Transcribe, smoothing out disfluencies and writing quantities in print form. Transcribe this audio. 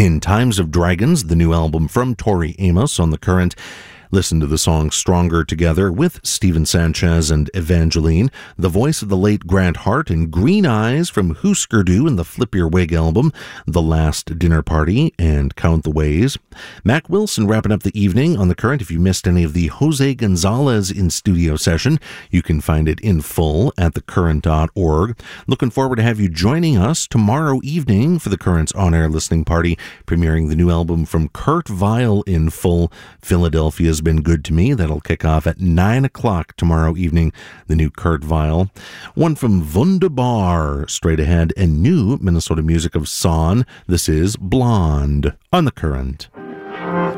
In Times of Dragons, the new album from Tori Amos on The Current. Listen to the song Stronger Together with Stephen Sanchez and Evangeline, the voice of the late Grant Hart, and Green Eyes from Husker Du and the Flip Your Wig album, The Last Dinner Party, and Count the Ways. Mac Wilson wrapping up the evening on The Current. If you missed any of the Jose Gonzalez in-studio session, you can find it in full at thecurrent.org. Looking forward to have you joining us tomorrow evening for The Current's on-air listening party, premiering the new album from Kurt Vile in full, Philadelphia's Been Good to Me. That'll kick off at 9 o'clock tomorrow evening, the new Kurt Vile. One from Wunderbar straight ahead, and new Minnesota music of Son. This is Blonde on The Current.